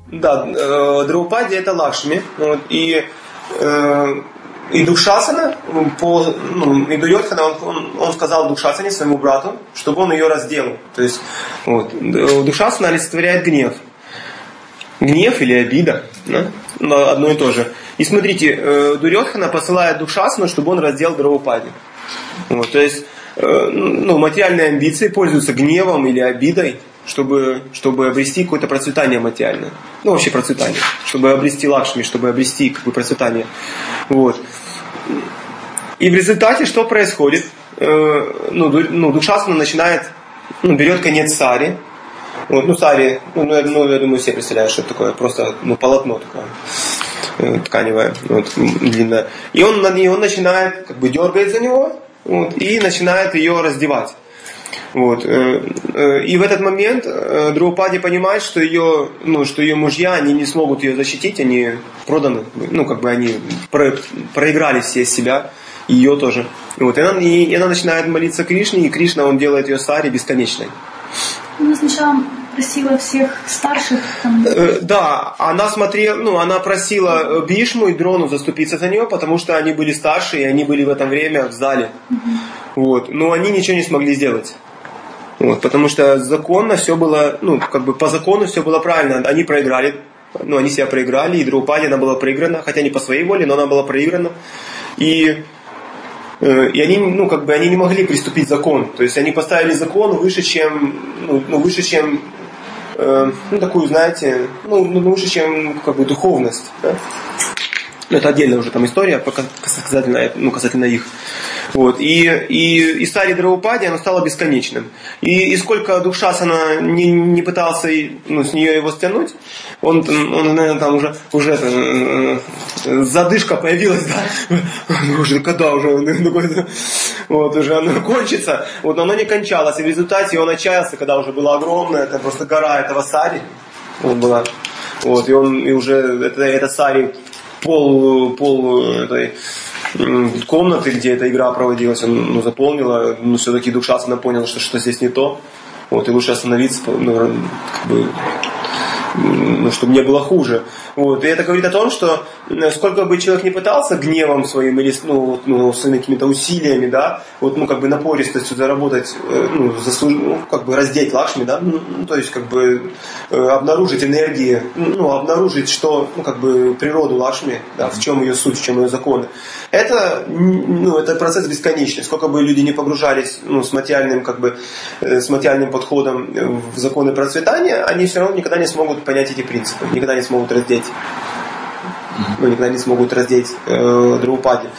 Да, Драупади это Лакшми. Вот, и Дукшасана, и Дурьодхана, он сказал Дукшасане, своему брату, чтобы он ее разделал. То есть вот, Дукшасана олицетворяет гнев. Гнев или обида, да? Одно и то же. И смотрите, Дурьодхана посылает Дукшасану, чтобы он раздел Драупади. Вот, то есть материальные амбиции пользуются гневом или обидой, чтобы обрести какое-то процветание материальное. Вообще процветание. Чтобы обрести Лакшми, чтобы обрести процветание. Вот. И в результате что происходит? Дукшасана начинает, берет конец сари. Вот, сари, я думаю, все представляют, что это такое. Просто полотно такое. Тканевое, длинное. И он начинает, дергает за него, и начинает ее раздевать. Вот. И в этот момент Драупади понимает, что ее мужья, они не смогут ее защитить, они проданы, они проиграли все себя, ее тоже. Вот. И она начинает молиться Кришне, и Кришна, он делает ее сари бесконечной. Она сначала просила всех старших. Да, она просила Бхишму и Дрону заступиться за нее, потому что они были старше, и они были в это время в зале. Вот. Но они ничего не смогли сделать. Вот, потому что законно все было, по закону все было правильно. Они проиграли, они себя проиграли, и Драупади, она была проиграна, хотя не по своей воле, но она была проиграна. И они, они не могли приступить закон. То есть они поставили закон выше, чем такую, знаете, выше, чем духовность. Да? Это отдельная уже там история касательно их. Вот. И сари Драупади, оно стало бесконечным. И сколько Дукшасана не пытался с нее его стянуть, он наверное, там уже задышка появилась, да? Уже когда уже уже оно кончится. Вот, но оно не кончалось. И в результате он отчаялся, когда уже была огромная, это просто гора этого сари. Была. Вот, и уже это сари пол этой комнаты, где эта игра проводилась, он заполнила, но все-таки Дукшасана понял, что здесь не то. Вот, и лучше остановиться, чтобы не было хуже. Вот. И это говорит о том, что сколько бы человек не пытался гневом своим или своими какими-то усилиями, да, напористостью заработать, раздеть Лакшми, да, то есть обнаружить энергии, обнаружить, что природу Лакшми, да, в чем ее суть, в чем ее законы. Это процесс бесконечный. Сколько бы люди не погружались с материальным подходом в законы процветания, они все равно никогда не смогут понять эти принципы, никогда не смогут раздеть. Никогда не смогут раздеть Драупади.